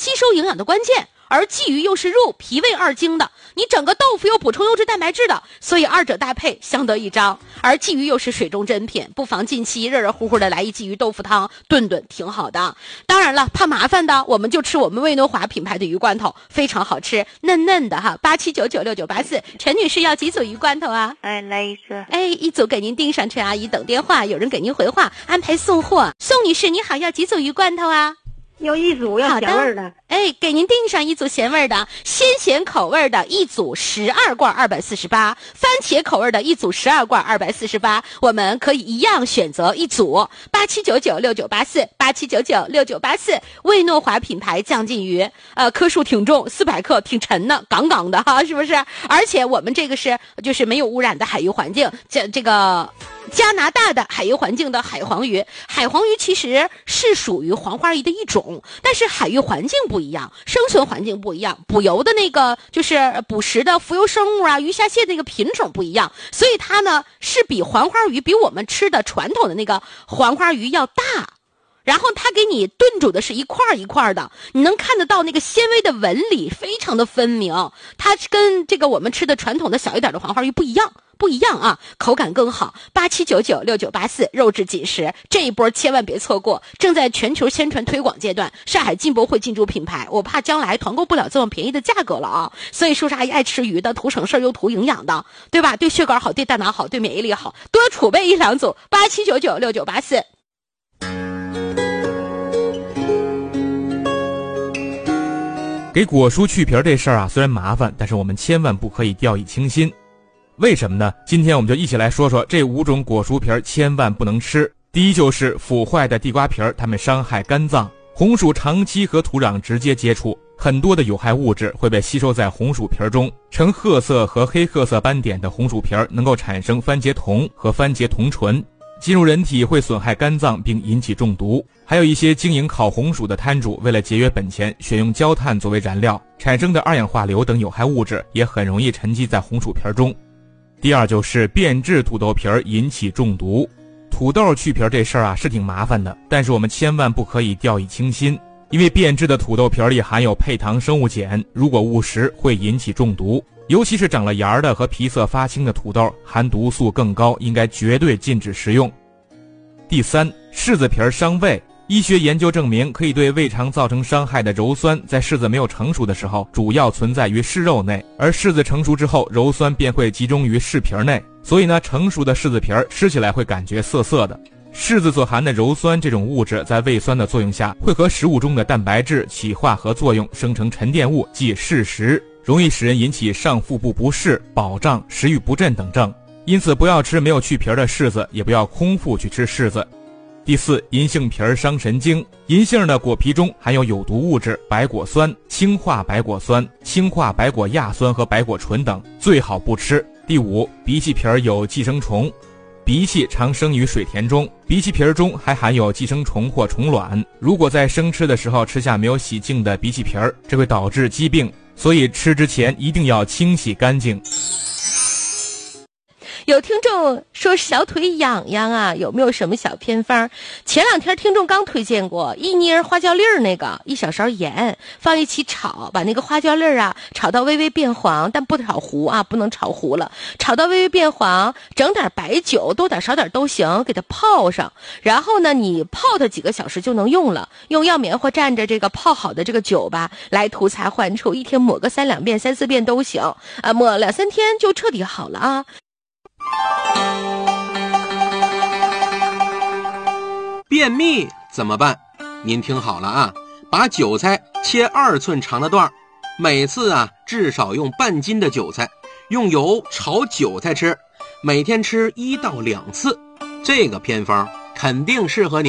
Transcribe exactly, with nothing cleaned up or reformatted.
吸收营养的关键。而鲫鱼又是入脾胃二经的，你整个豆腐又补充优质蛋白质的，所以二者搭配相得益彰。而鲫鱼又是水中珍品，不妨近期热热乎乎的来一鲫鱼豆腐汤炖炖挺好的。当然了，怕麻烦的我们就吃我们魏诺华品牌的鱼罐头，非常好吃，嫩嫩的哈。八七九九六九八四，陈女士要几组鱼罐头啊？ 哎，来一个。 哎，一组给您订上，陈阿姨等电话，有人给您回话，安排送货。宋女士你好，要几组鱼罐头啊？ 要一组，要咸味的。 哎，给您订上一组咸味的，鲜咸口味的一组十二罐二百四十八，番茄口味的一组十二罐二百四十八，我们可以一样选择一组。八七九九六九八四，八七九九六九八四，魏诺华品牌酱鲫鱼，呃，克数挺重，四百克，挺沉的，杠杠的哈，是不是？而且我们这个是就是没有污染的海域环境，这这个。加拿大的海域环境的海黄鱼，海黄鱼其实是属于黄花鱼的一种，但是海域环境不一样，生存环境不一样，捕游的那个就是捕食的浮游生物啊，鱼虾蟹的那个品种不一样，所以它呢是比黄花鱼比我们吃的传统的那个黄花鱼要大。然后它给你炖煮的是一块一块的，你能看得到那个纤维的纹理非常的分明，它跟这个我们吃的传统的小一点的黄花鱼不一样。不一样啊，口感更好。八七九九六九八四，肉质紧实，这一波千万别错过，正在全球宣传推广阶段，上海进博会进驻品牌，我怕将来团购不了这么便宜的价格了啊！所以叔叔阿姨爱吃鱼的，图省事又图营养的，对吧？对血管好，对大脑好，对免疫力好，多储备一两组。八七九九六九八四。 给果蔬去皮这事儿啊，虽然麻烦，但是我们千万不可以掉以轻心。为什么呢？今天我们就一起来说说这五种果蔬皮千万不能吃。第一就是腐坏的地瓜皮，它们伤害肝脏。红薯长期和土壤直接接触，很多的有害物质会被吸收在红薯皮中，呈褐色和黑褐色斑点的红薯皮能够产生番茄酮和番茄酮醇，进入人体会损害肝脏并引起中毒。还有一些经营烤红薯的摊主为了节约本钱，选用焦炭作为燃料，产生的二氧化硫等有害物质也很容易沉积在红薯皮中。第二就是变质土豆皮引起中毒。土豆去皮这事儿啊是挺麻烦的，但是我们千万不可以掉以轻心，因为变质的土豆皮里含有配糖生物碱，如果误食会引起中毒，尤其是长了芽的和皮色发青的土豆含毒素更高，应该绝对禁止食用。第三，柿子皮伤胃。医学研究证明，可以对胃肠造成伤害的鞣酸，在柿子没有成熟的时候，主要存在于柿肉内，而柿子成熟之后，鞣酸便会集中于柿皮内。所以呢，成熟的柿子皮吃起来会感觉涩涩的。柿子所含的鞣酸这种物质，在胃酸的作用下，会和食物中的蛋白质起化合作用，生成沉淀物，即柿石，容易使人引起上腹部不适、饱胀、食欲不振等症。因此，不要吃没有去皮的柿子，也不要空腹去吃柿子。第四，银杏皮伤神经。银杏的果皮中含有有毒物质白果酸、氢化白果酸、氢化白果亚酸和白果醇等，最好不吃。第五，荸荠皮有寄生虫。荸荠常生于水田中，荸荠皮中还含有寄生虫或虫卵，如果在生吃的时候吃下没有洗净的荸荠皮，这会导致疾病，所以吃之前一定要清洗干净。 有听众说小腿痒痒啊，有没有什么小偏方？前两天听众刚推荐过一捏花椒粒儿，那个一小勺盐放一起炒，把那个花椒粒儿啊炒到微微变黄，但不炒糊啊，不能炒糊了，炒到微微变黄，整点白酒，多点少点都行，给它泡上，然后呢你泡它几个小时就能用了，用药棉花蘸着这个泡好的这个酒吧来涂擦患处，一天抹个三两遍三四遍都行啊，抹两三天就彻底好了啊。 便秘怎么办？您听好了啊，把韭菜切二寸长的段，每次啊至少用半斤的韭菜，用油炒韭菜吃，每天吃一到两次。这个偏方肯定适合你。